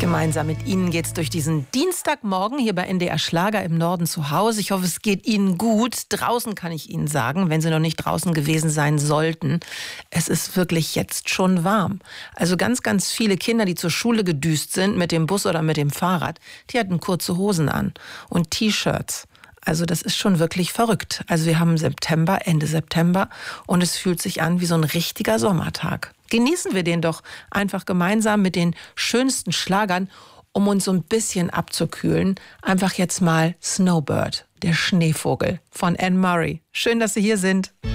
Gemeinsam mit Ihnen geht's durch diesen Dienstagmorgen hier bei NDR Schlager im Norden zu Hause. Ich hoffe, es geht Ihnen gut. Draußen kann ich Ihnen sagen, wenn Sie noch nicht draußen gewesen sein sollten, es ist wirklich jetzt schon warm. Also ganz, ganz viele Kinder, die zur Schule gedüst sind mit dem Bus oder mit dem Fahrrad, die hatten kurze Hosen an und T-Shirts. Also das ist schon wirklich verrückt. Also wir haben September, Ende September und es fühlt sich an wie so ein richtiger Sommertag. Genießen wir den doch einfach gemeinsam mit den schönsten Schlagern, um uns so ein bisschen abzukühlen. Einfach jetzt mal Snowbird, der Schneevogel von Anne Murray. Schön, dass Sie hier sind.